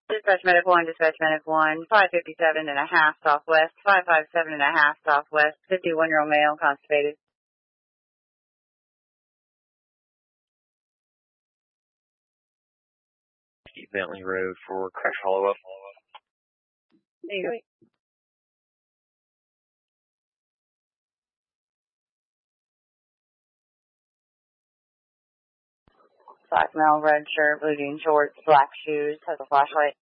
Dispatch Medic 1, 557 and a half southwest, 557 and a half southwest, 51-year-old male, constipated. Bentley Road for crash follow-up. Anyway. 5 male, red shirt, blue jean shorts, black shoes, has a flashlight.